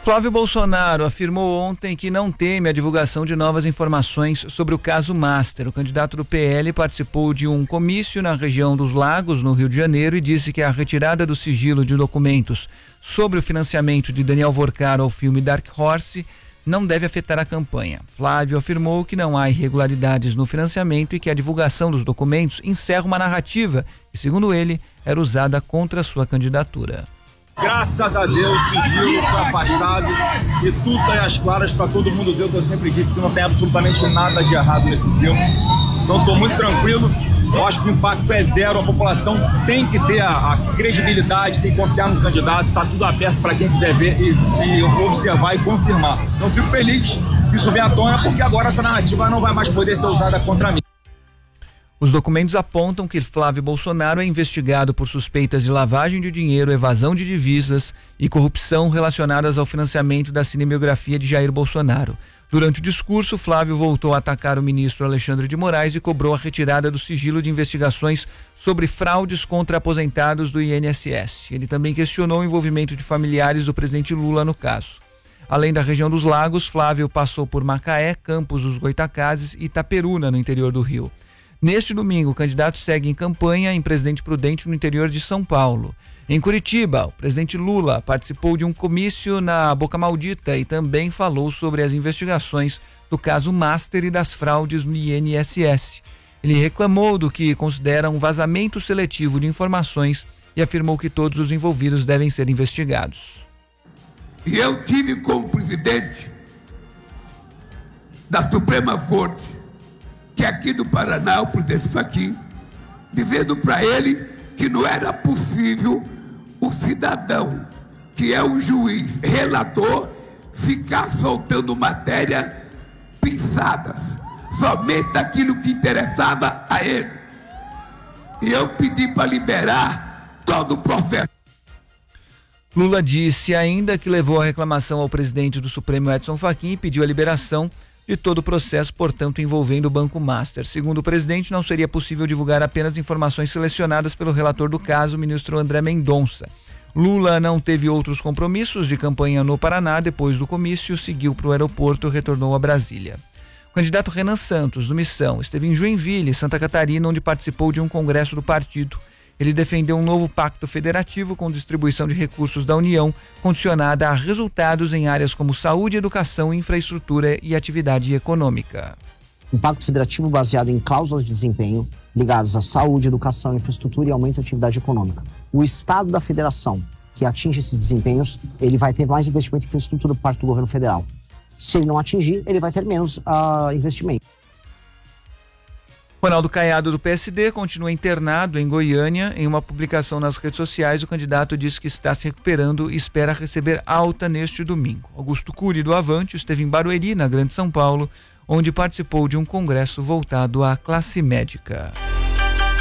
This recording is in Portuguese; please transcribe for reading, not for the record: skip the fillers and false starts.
Flávio Bolsonaro afirmou ontem que não teme a divulgação de novas informações sobre o caso Master. O candidato do PL participou de um comício na região dos Lagos, no Rio de Janeiro, e disse que a retirada do sigilo de documentos sobre o financiamento de Daniel Vorcar ao filme Dark Horse não deve afetar a campanha. Flávio afirmou que não há irregularidades no financiamento e que a divulgação dos documentos encerra uma narrativa que, segundo ele, era usada contra a sua candidatura. Graças a Deus, o sigilo foi afastado e tudo está às claras para todo mundo ver o que eu sempre disse, que não tem absolutamente nada de errado nesse filme. Então estou muito tranquilo, eu acho que o impacto é zero, a população tem que ter a credibilidade, tem que confiar nos candidatos, está tudo aberto para quem quiser ver e observar e confirmar. Então fico feliz que isso venha à tona, porque agora essa narrativa não vai mais poder ser usada contra mim. Os documentos apontam que Flávio Bolsonaro é investigado por suspeitas de lavagem de dinheiro, evasão de divisas e corrupção relacionadas ao financiamento da cinebiografia de Jair Bolsonaro. Durante o discurso, Flávio voltou a atacar o ministro Alexandre de Moraes e cobrou a retirada do sigilo de investigações sobre fraudes contra aposentados do INSS. Ele também questionou o envolvimento de familiares do presidente Lula no caso. Além da região dos Lagos, Flávio passou por Macaé, Campos dos Goitacazes e Itaperuna, no interior do Rio. Neste domingo, o candidato segue em campanha em Presidente Prudente, no interior de São Paulo. Em Curitiba, o presidente Lula participou de um comício na Boca Maldita e também falou sobre as investigações do caso Master e das fraudes no INSS. Ele reclamou do que considera um vazamento seletivo de informações e afirmou que todos os envolvidos devem ser investigados. E eu tive como presidente da Suprema Corte, que aqui do Paraná, o presidente Fachin, dizendo para ele que não era possível o cidadão, que é o juiz relator, ficar soltando matéria pinçadas, somente aquilo que interessava a ele. E eu pedi para liberar todo o processo. Lula disse ainda que levou a reclamação ao presidente do Supremo, Edson Fachin, e pediu a liberação de todo o processo, portanto, envolvendo o Banco Master. Segundo o presidente, não seria possível divulgar apenas informações selecionadas pelo relator do caso, o ministro André Mendonça. Lula não teve outros compromissos de campanha no Paraná. Depois do comício, seguiu para o aeroporto e retornou a Brasília. O candidato Renan Santos, do Missão, esteve em Joinville, Santa Catarina, onde participou de um congresso do partido. Ele defendeu um novo pacto federativo com distribuição de recursos da União, condicionada a resultados em áreas como saúde, educação, infraestrutura e atividade econômica. Um pacto federativo baseado em cláusulas de desempenho ligadas à saúde, educação, infraestrutura e aumento da atividade econômica. O Estado da Federação, que atinge esses desempenhos, ele vai ter mais investimento em infraestrutura por parte do governo federal. Se ele não atingir, ele vai ter menos investimento. Ronaldo Caiado, do PSD, continua internado em Goiânia. Em uma publicação nas redes sociais, o candidato diz que está se recuperando e espera receber alta neste domingo. Augusto Cury, do Avante, esteve em Barueri, na Grande São Paulo, onde participou de um congresso voltado à classe médica.